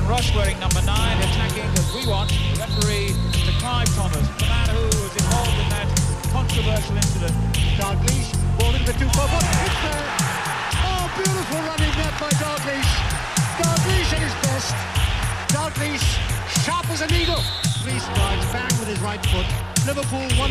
Ian Rush wearing number 9, attacking as we want. The referee to Clive Thomas, the man who was involved in that controversial incident. Dalglish, ball in the 2-4, it's there. Oh, beautiful running net by Dalglish. Dalglish at his best. Dalglish, sharp as a needle. Three strides, bang with his right foot. Liverpool 1-0